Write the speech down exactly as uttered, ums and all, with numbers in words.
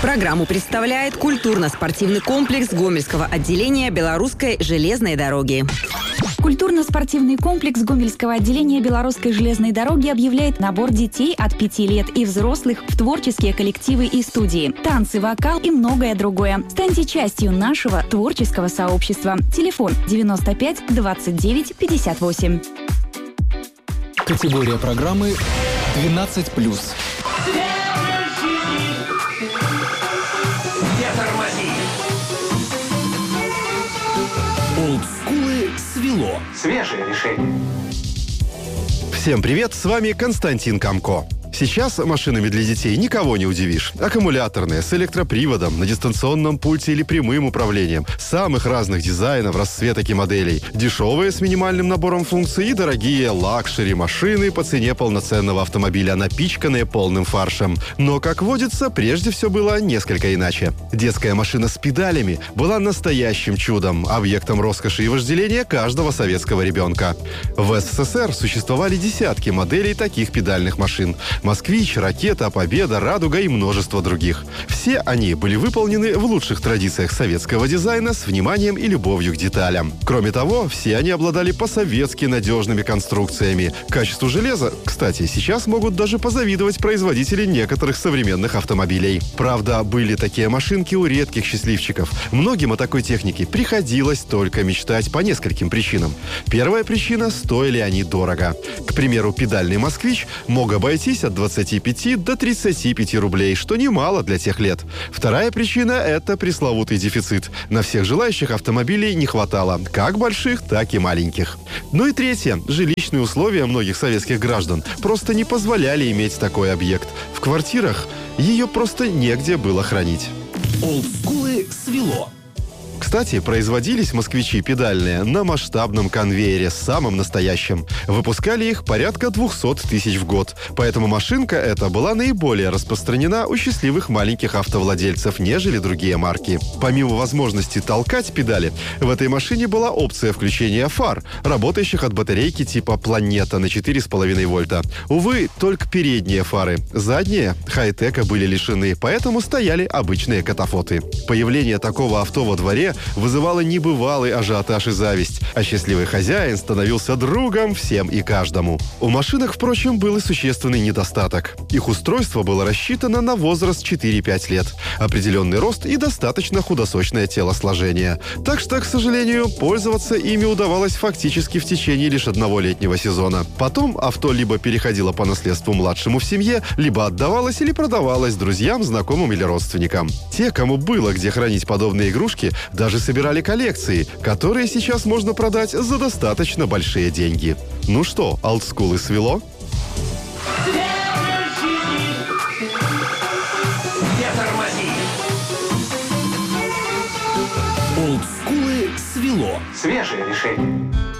Программу представляет культурно-спортивный комплекс Гомельского отделения Белорусской железной дороги. Культурно-спортивный комплекс Гомельского отделения Белорусской железной дороги объявляет набор детей от пяти лет и взрослых в творческие коллективы и студии, танцы, вокал и многое другое. Станьте частью нашего творческого сообщества. Телефон девяносто пять двадцать девять пятьдесят восемь. Категория программы двенадцать плюс. Олдскулы свело. Свежее решение. Всем привет, с вами Константин Камко. Сейчас машинами для детей никого не удивишь. Аккумуляторные, с электроприводом, на дистанционном пульте или прямым управлением. Самых разных дизайнов, расцветок и моделей. Дешевые с минимальным набором функций и дорогие лакшери машины по цене полноценного автомобиля, напичканные полным фаршем. Но, как водится, прежде все было несколько иначе. Детская машина с педалями была настоящим чудом, объектом роскоши и вожделения каждого советского ребенка. В СССР существовали десятки моделей таких педальных машин. «Москвич», «Ракета», «Победа», «Радуга» и множество других. Все они были выполнены в лучших традициях советского дизайна с вниманием и любовью к деталям. Кроме того, все они обладали по-советски надежными конструкциями. Качеству железа, кстати, сейчас могут даже позавидовать производители некоторых современных автомобилей. Правда, были такие машинки у редких счастливчиков. Многим о такой технике приходилось только мечтать по нескольким причинам. Первая причина – стоили они дорого. К примеру, педальный «Москвич» мог обойтись от двадцати пяти до тридцати пяти рублей, что немало для тех лет. Вторая причина – это пресловутый дефицит. На всех желающих автомобилей не хватало, как больших, так и маленьких. Ну и третье – жилищные условия многих советских граждан просто не позволяли иметь такой объект. В квартирах ее просто негде было хранить. Олдскулы свело. Кстати, производились москвичи педальные на масштабном конвейере, самым настоящем. Выпускали их порядка двухсот тысяч в год. Поэтому машинка эта была наиболее распространена у счастливых маленьких автовладельцев, нежели другие марки. Помимо возможности толкать педали, в этой машине была опция включения фар, работающих от батарейки типа «Планета» на четыре с половиной вольта. Увы, только передние фары. Задние хай-тека были лишены, поэтому стояли обычные катафоты. Появление такого авто во дворе вызывало небывалый ажиотаж и зависть, а счастливый хозяин становился другом всем и каждому. У машинок, впрочем, был и существенный недостаток. Их устройство было рассчитано на возраст четыре-пять лет, определенный рост и достаточно худосочное телосложение. Так что, к сожалению, пользоваться ими удавалось фактически в течение лишь одного летнего сезона. Потом авто либо переходило по наследству младшему в семье, либо отдавалось или продавалось друзьям, знакомым или родственникам. Те, кому было где хранить подобные игрушки, даже собирали коллекции, которые сейчас можно продать за достаточно большие деньги. Ну что, олдскулы свело? Олдскулы свело. Свежее решение.